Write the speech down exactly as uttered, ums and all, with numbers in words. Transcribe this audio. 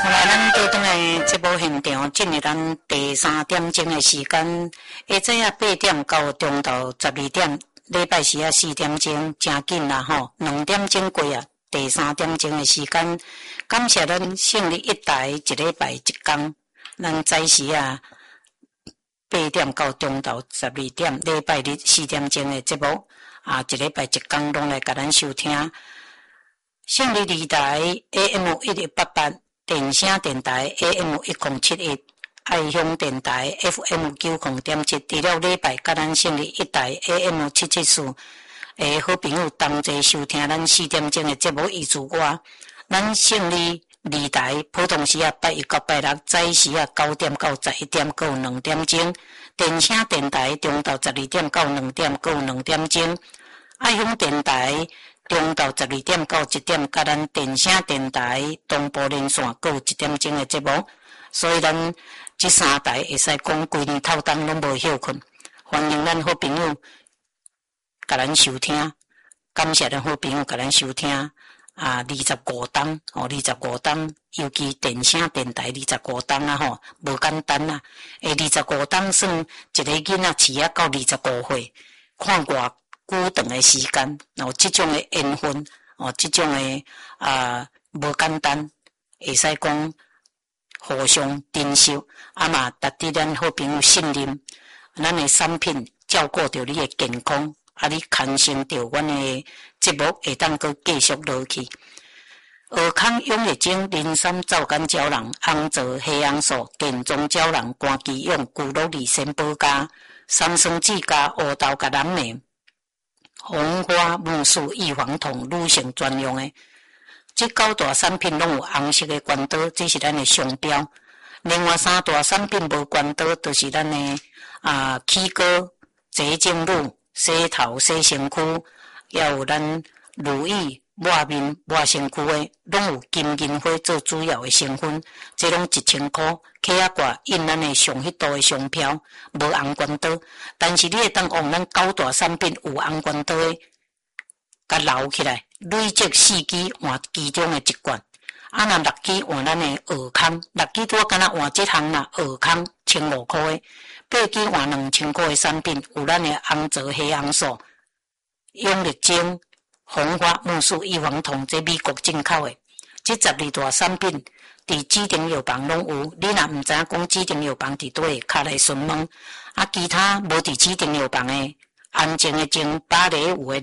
好啦，咱倒转来节目现场，进入咱第三点钟的时间，下晝啊八點到中晝十二點，禮拜四啊四點鐘，真緊啦吼，兩點鐘過啊，第三點鐘的時間，感謝咱勝利一台一禮拜一天，咱早時啊八點到中晝十二點，禮拜日四點鐘的節目啊，一禮拜一天攏來甲咱收聽。勝利二台 A M 一一八八。電聲電台 A M 一零七一，愛鄉電台 F M 九零點七，除了禮拜甲咱勝利一台 A M 七七四，誒，好朋友同齊收聽咱四點鐘的節目以之外，咱勝利二台普通時啊拜一到拜六早時啊九點到十一點到兩點鐘，電聲電台中晝十二點到兩點到兩點鐘，愛鄉電台。中晝十二點到一點，甲咱電聲電台東部連線各有一點鐘的節目，所以咱這三台會使講規年透冬攏無休困，歡迎咱好朋友甲咱收聽，感謝咱好朋友甲咱收聽啊！二十五冬哦，二十五冬，尤其電聲電台二十五冬啊吼，無簡單啊！誒，二十五冬算一個囡仔飼啊到二十五歲，看偌久長的時間，哦，這種的緣分，哦，這種的啊，無簡單，會使講互相珍惜，啊嘛，值得咱好朋友信任，咱的產品照顧到你的健康，啊，你牽成到阮的節目會當閣繼續落去。爾康永力精、磷酸皂苷膠囊、紅澤黑紅素、健中膠囊、關基用、骨碌利仙寶加、三酸酯加、烏豆甲藍莓。紅花木素預防痛女性專用的，這九大產品攏有紅色的關刀，這是咱的商標。另外三大產品無關刀，就是咱的啊起膏、潔淨乳、洗頭洗身軀，也有咱乳液、抹面、抹身軀的，攏有金銀花做主要的成分，這攏一千塊，起啊掛印咱的上迄度的商標，無紅關刀。但是你會當用咱九大產品有紅關刀的，甲留起來，累積四支換其中的一罐。啊，若六支換咱的爾康，六支拄敢若換這項啦，爾康千五塊的，八支換兩千塊的產品，有咱的紅澤黑紅素、永力精、紅花木素預防痛，這美國進口的。這十二大產品，佇指定藥房攏有。你若毋知影講指定藥房佇倒位，卡來詢問。啊，其他無佇指定藥房的，安靜的精、芭蕾舞的。